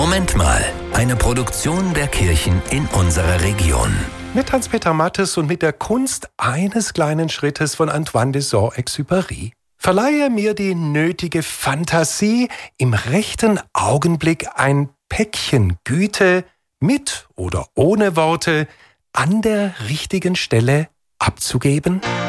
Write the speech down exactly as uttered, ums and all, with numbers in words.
Moment mal, eine Produktion der Kirchen in unserer Region. Mit Hans-Peter Mattes und mit der Kunst eines kleinen Schrittes von Antoine de Saint-Exupéry. Verleihe mir die nötige Fantasie, im rechten Augenblick ein Päckchen Güte mit oder ohne Worte an der richtigen Stelle abzugeben.